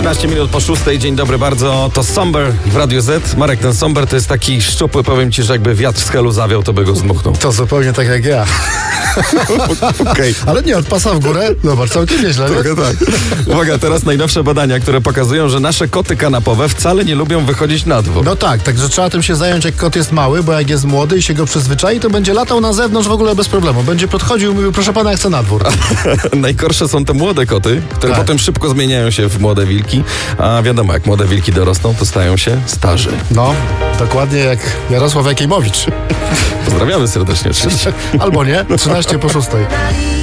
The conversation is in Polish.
13 minut po 6. Dzień dobry bardzo. To Somber w Radiu Z. Marek, ten Somber to jest taki szczupły, powiem ci, że jakby wiatr z helu zawiał, to by go zdmuchnął. To zupełnie tak jak ja. Okay. Ale nie, od pasa w górę, zobacz, całkiem nieźle. Trochę tak. Uwaga, teraz najnowsze badania, które pokazują, że nasze koty kanapowe wcale nie lubią wychodzić na dwór. No tak, także trzeba tym się zająć, jak kot jest mały, bo jak jest młody i się go przyzwyczai, to będzie latał na zewnątrz w ogóle bez problemu. Będzie podchodził i mówił, proszę pana, ja chcę na dwór. Najgorsze są te młode koty, które potem szybko zmieniają się w młode wilki, a wiadomo, jak młode wilki dorosną, to stają się starzy. No, dokładnie jak Jarosław Jakiejmowicz. Pozdrawiamy serdecznie oczywiście. Albo nie, 13 po 6.